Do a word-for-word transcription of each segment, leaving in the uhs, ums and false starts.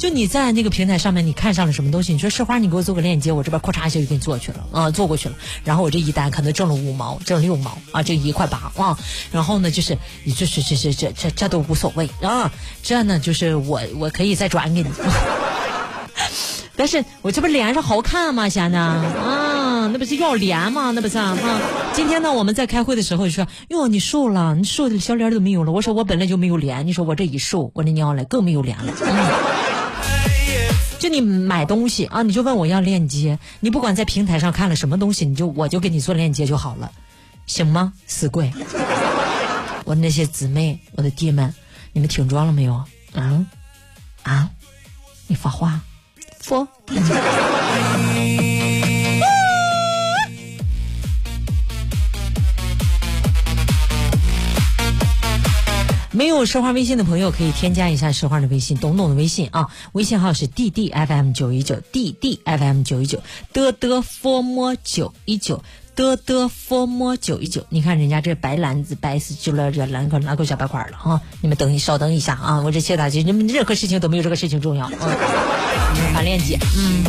就你在那个平台上面，你看上了什么东西，你说世花，你给我做个链接，我这边咔嚓一下就给你做去了啊，做过去了。然后我这一单可能挣了五毛，挣六毛啊，这一块八啊。然后呢，就是你就是这这这这这都无所谓啊，这呢就是我我可以再转给你。但是我这不脸上好看吗？现在啊，那不是要脸吗？那不是啊。今天呢，我们在开会的时候就说，哟，你瘦了，你瘦的小脸都没有了。我说我本来就没有脸，你说我这一瘦，我的娘嘞，更没有脸了。嗯、就你买东西啊，你就问我要链接，你不管在平台上看了什么东西，你就我就给你做链接就好了，行吗？死鬼！我那些姊妹，我的弟们，你们听着了没有？嗯啊，你发话。佛没有实话微信的朋友可以添加一下实话的微信，董董的微信啊，微信号是 D D F M 九一九 D D F M 九一九的的 form 九一九的的 form 九一九。你看人家这白篮子白死就了这蓝口蓝口小白块了啊！你们等一稍等一下啊，我这谢大姐，你们任何事情都没有这个事情重要啊。把链接，嗯。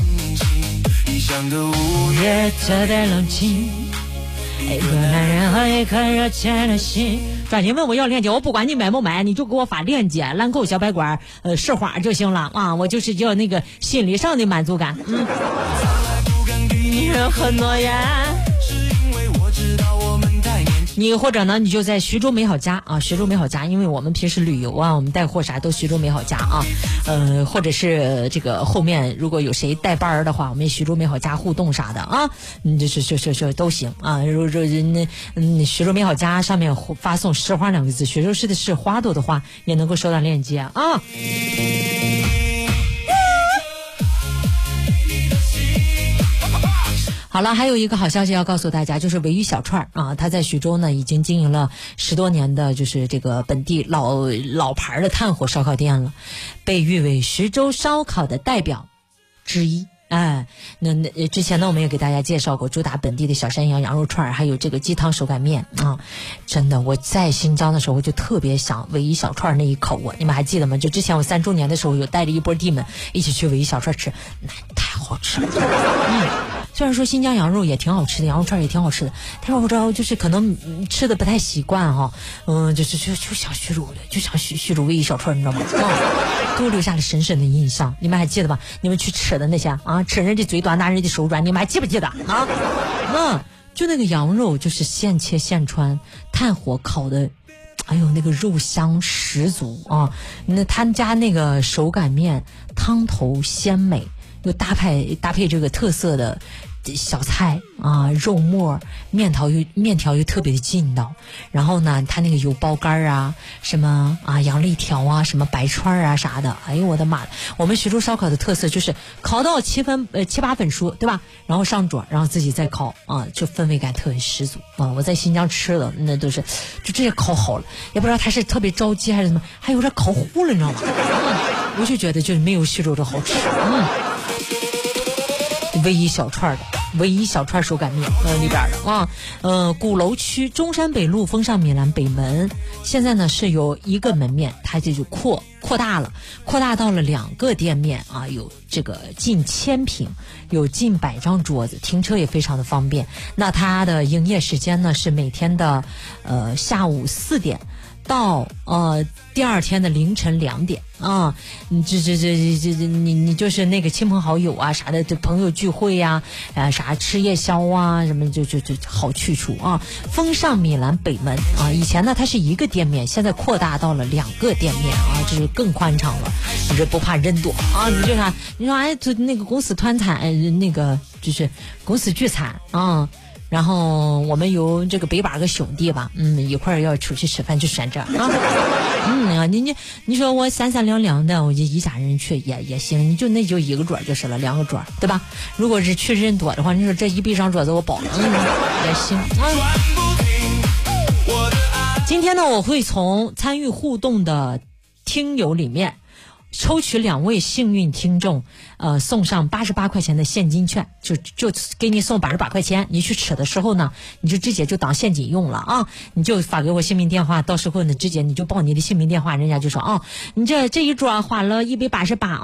五月特别冷清，一个男人和一颗热切的心。抓紧问我要链接，我不管你买不买，你就给我发链接，兰蔻小白管呃市花就行了啊！我就是要那个心理上的满足感。嗯。任何诺言。你或者呢，你就在徐州美好家啊，徐州美好家，因为我们平时旅游啊，我们带货啥都徐州美好家啊，呃，或者是这个后面如果有谁带班的话，我们徐州美好家互动啥的啊，嗯，就是说说说都行啊。如果那嗯徐州美好家上面发送市花两个字，徐州市的市花朵的话，也能够收到链接啊。好了，还有一个好消息要告诉大家，就是维语小串啊，他在徐州呢已经经营了十多年的，就是这个本地老老牌的炭火烧烤店了，被誉为徐州烧烤的代表之一。哎，那那之前呢，我们也给大家介绍过，主打本地的小山羊羊肉串，还有这个鸡汤手擀面啊。真的，我在新疆的时候，我就特别想维语小串那一口啊，你们还记得吗？就之前我三周年的时候，有带着一波弟们一起去维语小串吃，那太好吃了。嗯。虽然说新疆羊肉也挺好吃的，羊肉串也挺好吃的，但是我知道就是可能、嗯、吃的不太习惯哈，嗯，就是就就想徐州的，就想徐徐州维语小串，你知道吗？啊，给我留下了深深的印象。你们还记得吧？你们去吃的那些啊，吃人的嘴短，拿人的手软，你们还记不记得啊？嗯，就那个羊肉就是现切现穿，炭火烤的。哎呦，那个肉香十足啊！那他们家那个手擀面汤头鲜美，又搭配搭配这个特色的小菜啊，肉末面条又面条又特别的劲道，然后呢，他那个油包干啊，什么啊羊肋条啊，什么白串啊啥的，哎呦我的妈！我们徐州烧烤的特色就是烤到七分呃七八分熟，对吧？然后上桌，然后自己再烤啊，就氛围感特别十足啊！我在新疆吃的那都是就这些烤好了，也不知道他是特别着急还是什么，还有点烤糊了，你知道吗？嗯、我就觉得就是没有徐州的好吃，嗯。唯一小串的唯一小串手擀面呃里边的啊，呃鼓楼区中山北路风尚米兰北门，现在呢是有一个门面，它这就扩扩大了，扩大到了两个店面啊，有这个近千平，有近百张桌子，停车也非常的方便。那它的营业时间呢是每天的呃下午四点到呃第二天的凌晨两点啊，你这这这这这你你就是那个亲朋好友啊啥的，朋友聚会呀、啊，啊啥吃夜宵啊什么就就就好去处啊。风尚米兰北门啊，以前呢它是一个店面，现在扩大到了两个店面啊，这是更宽敞了，你这不怕人多啊？你就啥？你说哎，那个公司团餐，那个就是公司聚餐啊。然后我们有这个北八个兄弟吧，嗯，一块儿要出去吃饭就选这啊，嗯啊，你你你说我三三两两的，我就一家人去也也行，你就那就一个桌就是了，两个桌对吧？如果是去人多的话，你说这一闭上桌子我包了，嗯，也行啊。今天呢，我会从参与互动的听友里面抽取两位幸运听众，呃，送上八十八块钱的现金券，就就给你送八十八块钱。你去吃的时候呢，你就直接就当现金用了啊！你就发给我姓名电话，到时候呢，直接你就报你的姓名电话，人家就说啊，你这这一桌花了一百八十八。